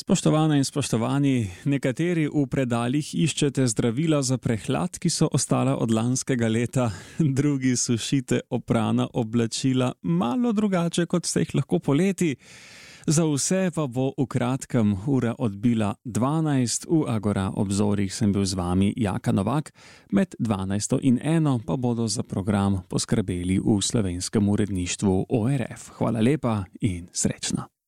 Spoštovane in spoštovani, nekateri v predalih iščete zdravila za prehlad, ki so ostala od lanskega leta, drugi sušite oprana oblačila malo drugače, kot ste jih lahko poleti. Za vse pa bo v kratkem ura odbila 12. V Agora obzorih sem bil z vami Jaka Novak, med 12. in 1. pa bodo za program poskrbeli v slovenskem uredništvu ORF. Hvala lepa in srečno.